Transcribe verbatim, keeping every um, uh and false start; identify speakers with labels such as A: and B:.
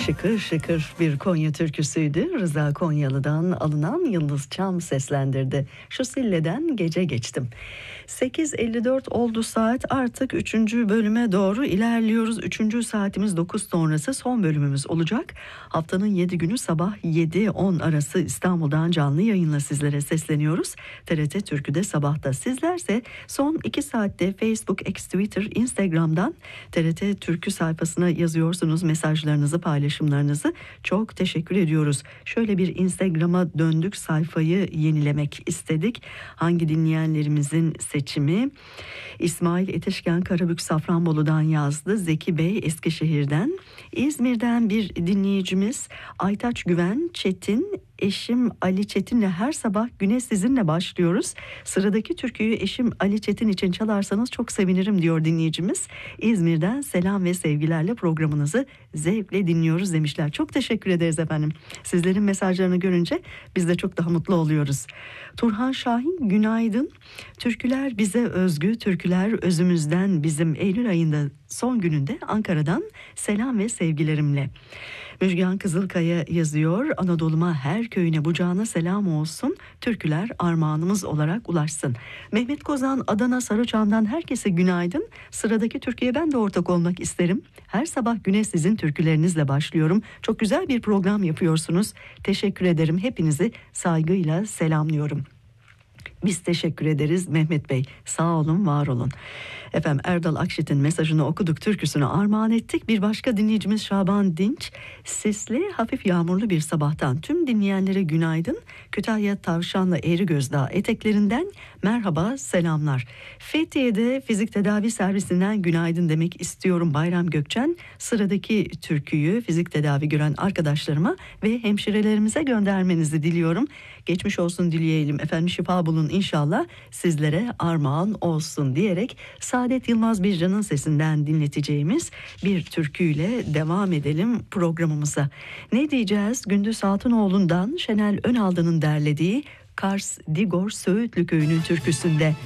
A: Şıkır şıkır bir Konya türküsüydü. Rıza Konyalı'dan alınan Yıldız Çam seslendirdi. Şu Sille'den gece geçtim. sekiz elli dört oldu saat, artık üçüncü bölüme doğru ilerliyoruz. üçüncü saatimiz dokuz sonrası son bölümümüz olacak. Haftanın yedi günü sabah yedi on arası İstanbul'dan canlı yayınla sizlere sesleniyoruz. T R T Türkü'de sabahta. Sizlerse son iki saatte Facebook, X, Twitter, Instagram'dan T R T Türkü sayfasına yazıyorsunuz mesajlarınızı, paylaşımlarınızı. Çok teşekkür ediyoruz. Şöyle bir Instagram'a döndük, sayfayı yenilemek istedik. Hangi dinleyenlerimizin seçimi? İsmail Eteşken Karabük Safranbolu'dan yazdı. Zeki Bey Eskişehir'den. İzmir'den bir dinleyicimiz Aytaç Güven Çetin, eşim Ali Çetin'le her sabah güne sizinle başlıyoruz. Sıradaki türküyü eşim Ali Çetin için çalarsanız çok sevinirim diyor dinleyicimiz. İzmir'den selam ve sevgilerle programınızı zevkle dinliyoruz demişler. Çok teşekkür ederiz efendim. Sizlerin mesajlarını görünce biz de çok daha mutlu oluyoruz. Turhan Şahin günaydın. Türküler bize özgü, türküler özümüzden, bizim Eylül ayında son gününde Ankara'dan selam ve sevgilerimle. Müjgan Kızılkaya yazıyor. Anadolu'ma, her köyüne, bucağına selam olsun. Türküler armağanımız olarak ulaşsın. Mehmet Kozan Adana Sarıçam'dan herkese günaydın. Sıradaki türküye ben de ortak olmak isterim. Her sabah güne sizin türkülerinizle başlıyorum. Çok güzel bir program yapıyorsunuz. Teşekkür ederim. Hepinizi saygıyla selamlıyorum. Biz teşekkür ederiz Mehmet Bey. Sağ olun, var olun. Efendim Erdal Akşit'in mesajını okuduk, türküsünü armağan ettik. Bir başka dinleyicimiz Şaban Dinç. Sisli, hafif yağmurlu bir sabahtan tüm dinleyenlere günaydın. Kütahya Tavşanlı Eğrigözdağ eteklerinden merhaba, selamlar. Fethiye'de fizik tedavi servisinden günaydın demek istiyorum Bayram Gökçen. Sıradaki türküyü fizik tedavi gören arkadaşlarıma ve hemşirelerimize göndermenizi diliyorum. Geçmiş olsun dileyelim efendim, şifa bulun inşallah, sizlere armağan olsun diyerek Saadet Yılmaz Bircan'ın sesinden dinleteceğimiz bir türküyle devam edelim programımıza. Ne diyeceğiz? Gündüz Altınoğlu'ndan Şenel Önaldı'nın derlediği Kars Digor Söğütlü Köyü'nün türküsünde.